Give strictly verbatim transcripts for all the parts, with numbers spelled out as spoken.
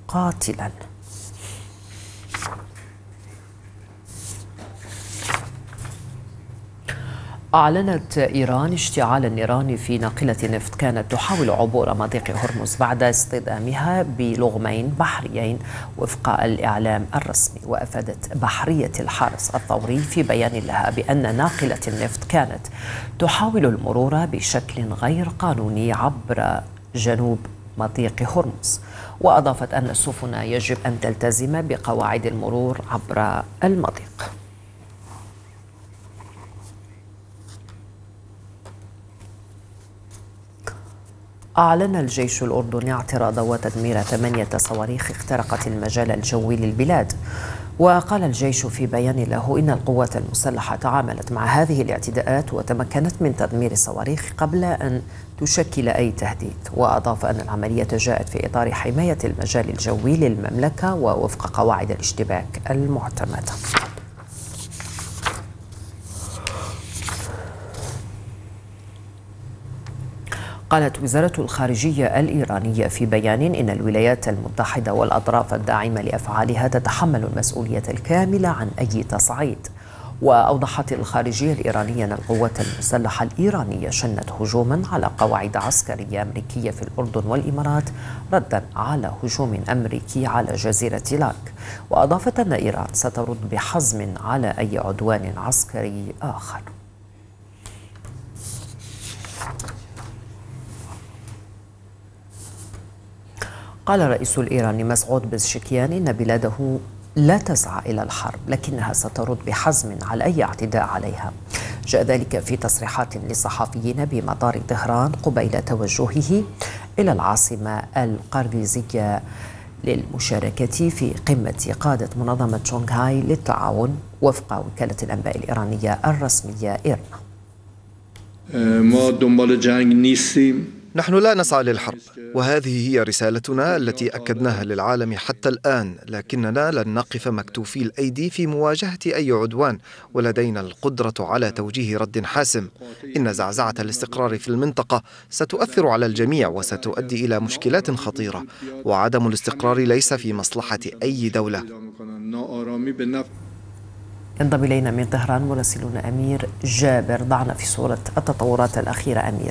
قاتلا. أعلنت إيران اشتعال النيران في ناقلة نفط كانت تحاول عبور مضيق هرمز بعد اصطدامها بلغمين بحريين وفق الإعلام الرسمي. وأفادت بحرية الحرس الثوري في بيان لها بأن ناقلة النفط كانت تحاول المرور بشكل غير قانوني عبر جنوب مضيق هرمز، وأضافت أن السفن يجب أن تلتزم بقواعد المرور عبر المضيق. أعلن الجيش الأردني اعتراض وتدمير ثمانية صواريخ اخترقت المجال الجوي للبلاد. وقال الجيش في بيان له إن القوات المسلحة تعاملت مع هذه الاعتداءات وتمكنت من تدمير الصواريخ قبل أن تشكل أي تهديد. وأضاف أن العملية جاءت في إطار حماية المجال الجوي للمملكة ووفق قواعد الاشتباك المعتمدة. قالت وزارة الخارجية الإيرانية في بيان إن الولايات المتحدة والأطراف الداعمة لأفعالها تتحمل المسؤولية الكاملة عن أي تصعيد. وأوضحت الخارجية الإيرانية أن القوات المسلحة الإيرانية شنت هجوما على قواعد عسكرية أمريكية في الأردن والإمارات ردا على هجوم أمريكي على جزيرة لاك. وأضافت أن إيران سترد بحزم على أي عدوان عسكري آخر. قال الرئيس الإيراني مسعود بزشكيان إن بلاده لا تسعى إلى الحرب لكنها سترد بحزم على أي اعتداء عليها. جاء ذلك في تصريحات للصحفيين بمطار طهران قبيل توجهه إلى العاصمة القريزية للمشاركة في قمة قادة منظمة شنغهاي للتعاون وفق وكالة الأنباء الإيرانية الرسمية إيرنا. نحن لا نسعى للحرب، وهذه هي رسالتنا التي أكدناها للعالم حتى الآن، لكننا لن نقف مكتوفي الأيدي في مواجهة أي عدوان، ولدينا القدرة على توجيه رد حاسم. إن زعزعة الاستقرار في المنطقة ستؤثر على الجميع وستؤدي إلى مشكلات خطيرة، وعدم الاستقرار ليس في مصلحة أي دولة. انضم إلينا من طهران مراسلنا أمير جابر. ضعنا في صورة التطورات الأخيرة أمير.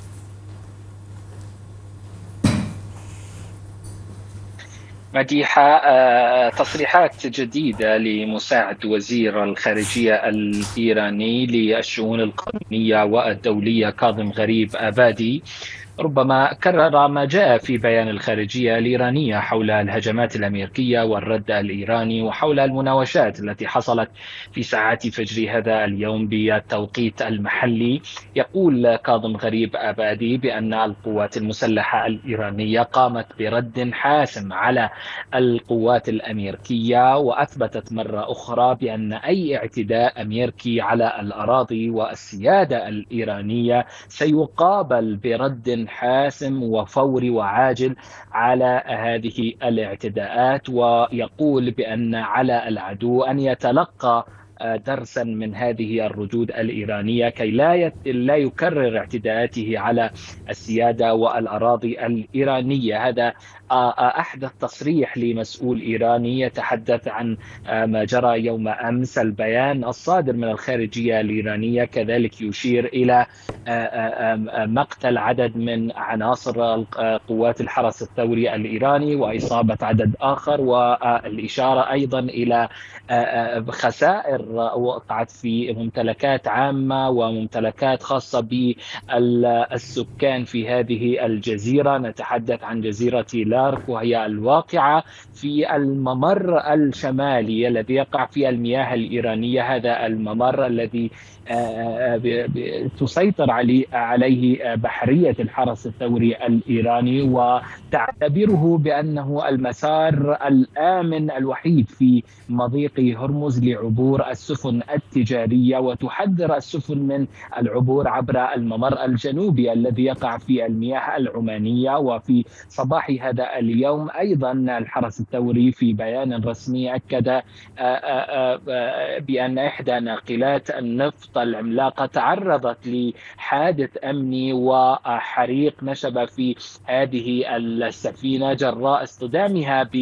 مديحة، تصريحات جديدة لمساعد وزير الخارجية الإيراني للشؤون القانونية والدولية كاظم غريب آبادي ربما كرر ما جاء في بيان الخارجية الإيرانية حول الهجمات الأمريكية والرد الإيراني وحول المناوشات التي حصلت في ساعات فجر هذا اليوم بالتوقيت المحلي. يقول كاظم غريب آبادي بأن القوات المسلحة الإيرانية قامت برد حاسم على القوات الأمريكية، وأثبتت مرة أخرى بأن أي اعتداء أمريكي على الأراضي والسيادة الإيرانية سيقابل برد حاسم وفوري وعاجل على هذه الاعتداءات. ويقول بأن على العدو أن يتلقى درسا من هذه الردود الإيرانية كي لا لا يكرر اعتداءاته على السيادة والأراضي الإيرانية. هذا أحدث تصريح لمسؤول إيراني يتحدث عن ما جرى يوم أمس. البيان الصادر من الخارجية الإيرانية كذلك يشير إلى مقتل عدد من عناصر قوات الحرس الثوري الإيراني وإصابة عدد آخر، والإشارة أيضا إلى خسائر وقعت في ممتلكات عامة وممتلكات خاصة بالسكان في هذه الجزيرة. نتحدث عن جزيرة لارك وهي الواقعة في الممر الشمالي الذي يقع في المياه الإيرانية. هذا الممر الذي تسيطر عليه بحرية الحرس الثوري الإيراني وتعتبره بأنه المسار الآمن الوحيد في مضيق هرمز لعبور السفن التجارية، وتحذر السفن من العبور عبر الممر الجنوبي الذي يقع في المياه العمانية. وفي صباح هذا اليوم أيضا الحرس الثوري في بيان رسمي أكد بأن إحدى ناقلات النفط العملاقة تعرضت لحادث أمني وحريق نشب في هذه السفينة جراء اصطدامها ب